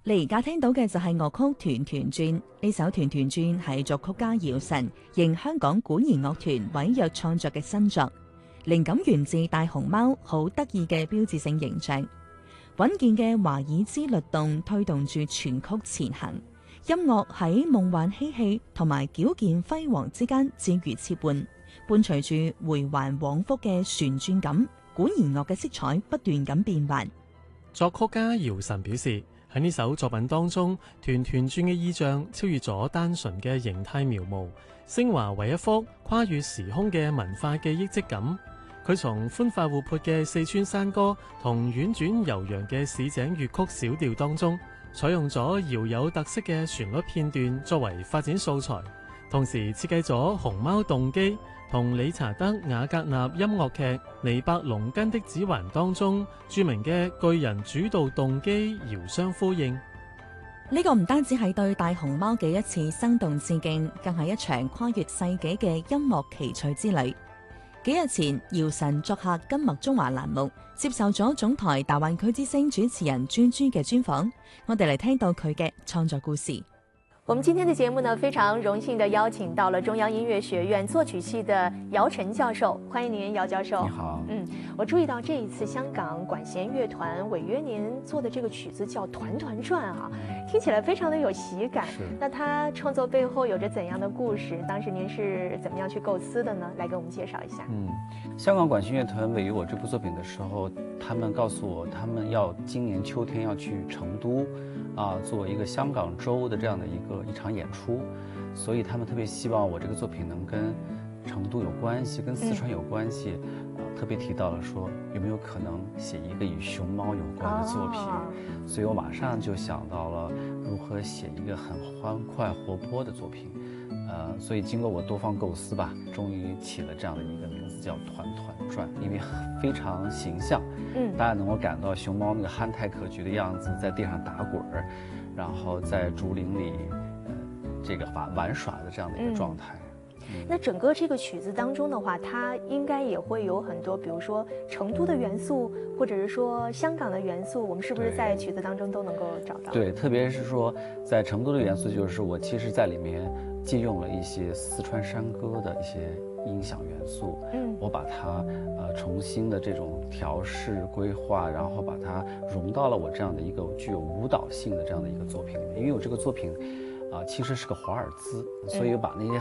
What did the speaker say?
你而家聽到嘅就係樂曲《團團轉》，呢首《團團轉》係作曲家姚晨應香港管弦樂團委約創作嘅新作，靈感源自大熊貓好得意嘅標誌性形象，穩健嘅華爾茲律動推動住全曲前行，音樂喺夢幻嬉戲同埋矯健輝煌之間自如切換，伴隨住回環往復嘅旋轉感，管弦樂嘅色彩不斷咁變幻。 作曲家姚晨表示，喺呢首作品當中，團團轉嘅意象超越咗單純嘅形態描摹，昇華為一幅跨越時空嘅文化記憶質感。佢從歡快活潑嘅四川山歌同婉轉悠揚嘅市井粵曲小調當中，採用咗饒有特色嘅旋律片段作為發展素材，同時設計咗熊貓動機同理查德瓦格納音樂劇《尼伯龍根的指環》當中著名嘅巨人主導動機遙相呼應。 呢個唔單止係對大熊貓嘅一次生動致敬，更係一場跨越世紀嘅音樂奇趣之旅。幾日前，姚晨作客金麥中華欄目，接受咗總台大灣區之聲主持人朱朱嘅專訪。我哋嚟聽到佢嘅創作故事。 我們今天的節目呢，非常榮幸地邀請到了中央音樂學院作曲系的姚晨教授，歡迎您，姚教授。 你好。 我注意到這一次香港管弦樂團委約您做的這個曲子叫《團團轉》啊，聽起來非常的有喜感。那它創作背後有着怎樣的故事？當時您是怎麼樣去構思的呢？來給我們介紹一下。 香港管弦樂團委約我這部作品的時候，他們告訴我，他們要今年秋天要去成都，做一個香港周的這樣的一場演出，所以他們特別希望我這個作品能跟成都有關係，跟四川有關係，特別提到了說有沒有可能寫一個與熊貓有關的作品，所以我馬上就想到了如何寫一個很歡快活潑的作品，所以經過我多方構思吧，終於起了這樣的一個名字叫《團團轉》，因為非常形象，大家能夠感到熊貓那個憨態可掬的樣子，在地上打滾，然後在竹林裏，這個玩耍的這樣的一個狀態。 那整個這個曲子當中的話，它應該也會有很多，比如說成都的元素，或者是說香港的元素，我們是不是在曲子當中都能夠找到？ 對，特別是說在成都的元素，就是我其實在裡面借用了一些四川山歌的一些音響元素，我把它重新的這種調試規劃，然後把它融到了我這樣的一個具有舞蹈性的這樣的一個作品裡面，因為我這個作品其實是個華爾茲，所以我把那些